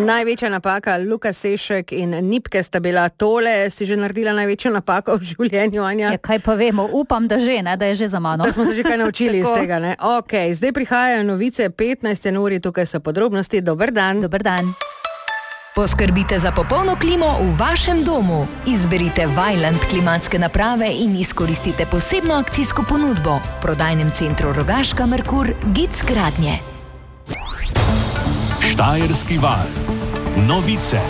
Največja napaka, Luka Sešek in Nipke sta bila tole. Si že naredila največjo napako v življenju, Anja? Ja, kaj pa vemo, upam, da je že za mano. Da smo se že kaj naučili iz tega, ne? Ok, zdaj prihajajo novice, 15. uri, tukaj so podrobnosti. Dober dan. Dober dan. Poskrbite za popolno klimo v vašem domu. Izberite Vaillant klimatske naprave in izkoristite posebno akcijsko ponudbo. V prodajnem centru Rogaška Merkur, Gic Gradnje. Štajerski val. Novice.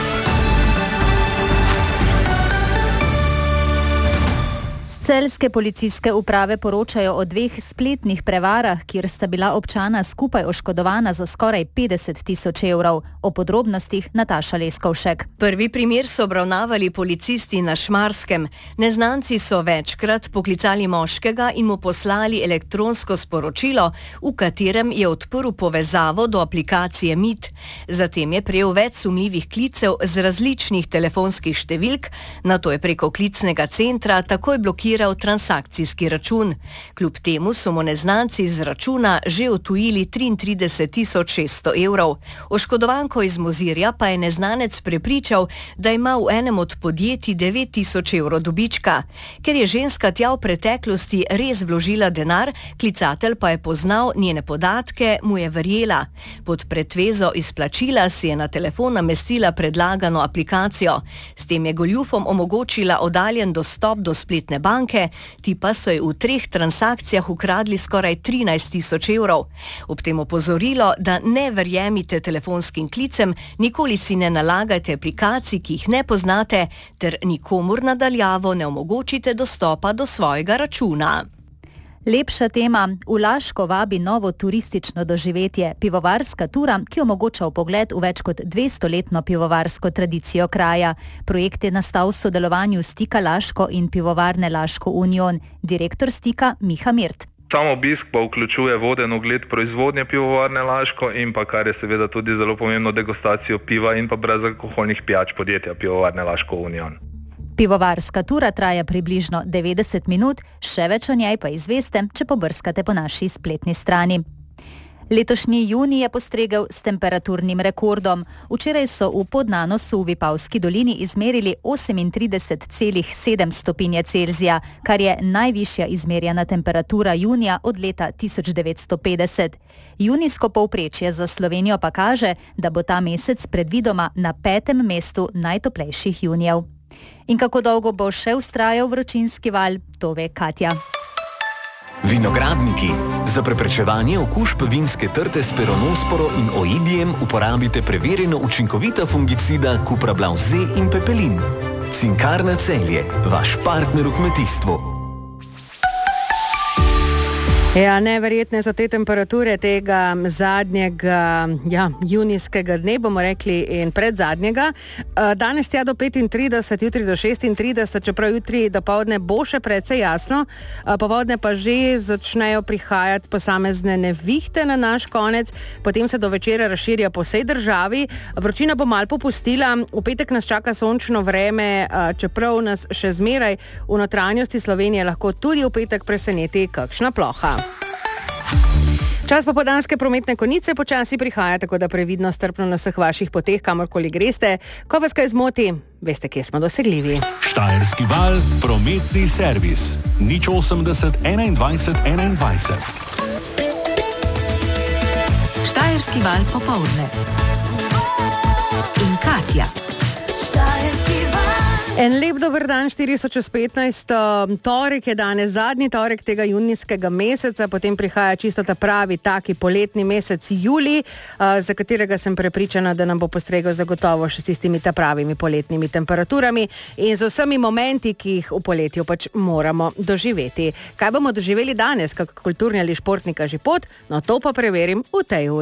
Celjske policijske uprave poročajo o 2 spletnih prevarah, kjer sta bila občana skupaj oškodovana za skoraj 50 000 evrov. O podrobnostih Nataša Leskovšek. Prvi primer so obravnavali policisti na Šmarskem. Neznanci so večkrat poklicali moškega in mu poslali elektronsko sporočilo, v katerem je odprl povezavo do aplikacije MIT. Zatem je prejel več sumljivih klicev z različnih telefonskih številk, nato je preko klicnega centra takoj blokiral transakcijski račun. Kljub temu so mu neznanci iz računa že odtujili 33 600 evrov. Oškodovanko iz Mozirja pa je neznanec prepričal, da ima v enem od podjetij 9 000 evrov dobička. Ker je ženska tja v preteklosti res vložila denar, klicatelj pa je poznal njene podatke, mu je verjela. Pod pretvezo izplačila si je na telefon namestila predlagano aplikacijo. S tem je goljufom omogočila oddaljen dostop do spletne banke, ti pa so ji v 3 transakcijah ukradli skoraj 13 000 evrov. Ob tem opozorilo, da ne verjemite telefonskim klicem, nikoli si ne nalagajte aplikacij, ki jih ne poznate, ter nikomur nadaljavo ne omogočite dostopa do svojega računa. Lepša tema. V Laško vabi novo turistično doživetje, pivovarska tura, ki omogoča vpogled v več kot 200-letno pivovarsko tradicijo kraja. Projekt je nastal v sodelovanju Stika Laško in pivovarne Laško Union. Direktor Stika Miha Mirt. Sam obisk pa vključuje voden ogled proizvodnje pivovarne Laško in pa, kar je seveda tudi zelo pomembno, degustacijo piva in pa brezalkoholnih pijač podjetja pivovarne Laško Union. Pivovarska tura traja približno 90 minut, še več o njej pa izveste, če pobrskate po naši spletni strani. Letošnji junij je postregel s temperaturnim rekordom. Včeraj so v Podnanosu v Vipavski dolini izmerili 38,7 stopinje Celzija, kar je najvišja izmerjena temperatura junija od leta 1950. Junijsko povprečje za Slovenijo pa kaže, da bo ta mesec predvidoma na 5. mestu najtoplejših junijev. In kako dolgo bo še vztrajal vročinski val, to ve Katja. Vinogradniki. Za preprečevanje okužb vinske trte s peronosporo in oidijem uporabite preverjeno učinkovita fungicida Cuprablav Z in Pepelin. Cinkarna Celje, vaš partner v kmetijstvu. Ja, neverjetne so te temperature tega zadnjega, junijskega dne, bomo rekli, in predzadnjega. Danes tja do 35, jutri do 36, čeprav jutri dopoldne bo še precej jasno, popoldne pa že začnejo prihajati posamezne nevihte na naš konec, potem se do večera razširja po vsej državi. Vročina bo malo popustila, v petek nas čaka sončno vreme, čeprav nas še zmeraj v notranjosti Slovenije lahko tudi v petek preseneti kakšna ploha. Čas popoldanske prometne konice počasi prihaja, tako da previdno, strpno na vseh vaših poteh, kamorkoli greste. Ko vas kaj zmoti, veste, kje smo dosegljivi. Štajerski val, prometni servis. 080 21 21. Štajerski val popoldne. In Katja. En lep dober dan, 4:15, torek je danes, zadnji torek tega junijskega meseca, potem prihaja čisto ta pravi, taki poletni mesec julij, za katerega sem prepričana, da nam bo postregel zagotovo še s tistimi ta pravimi poletnimi temperaturami in z vsemi momenti, ki jih v poletju pač moramo doživeti. Kaj bomo doživeli danes, kak kulturni ali športni kažipot? No, to pa preverim v tej uri.